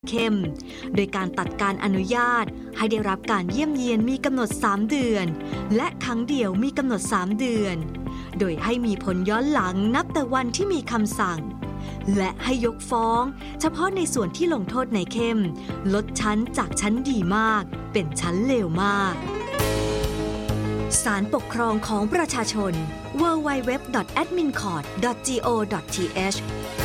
เข้มโดยการตัดการอนุญาตให้ได้รับการเยี่ยมเยียนมีกำหนด3เดือนและครั้งเดียวมีกำหนด3เดือนโดยให้มีผลย้อนหลังนับแต่วันที่มีคำสั่งและให้ยกฟ้องเฉพาะในส่วนที่ลงโทษนายเข้มลดชั้นจากชั้นดีมากเป็นชั้นเลวมากศาลปกครองของประชาชน www.admincourt.go.th